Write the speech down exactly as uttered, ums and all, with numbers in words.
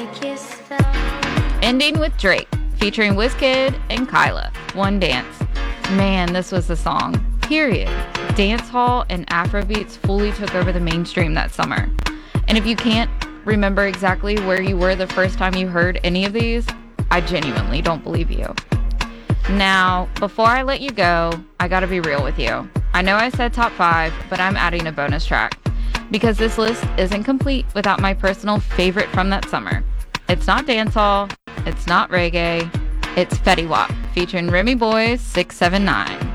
Ending with Drake, featuring Wizkid and Kyla, One Dance. Man, this was the song. Period. Dancehall and Afrobeats fully took over the mainstream that summer. And if you can't remember exactly where you were the first time you heard any of these, I genuinely don't believe you. Now, before I let you go, I gotta be real with you. I know I said top five, but I'm adding a bonus track because this list isn't complete without my personal favorite from that summer. It's not dancehall, it's not reggae, it's Fetty Wap featuring Remy Boy's six seven nine.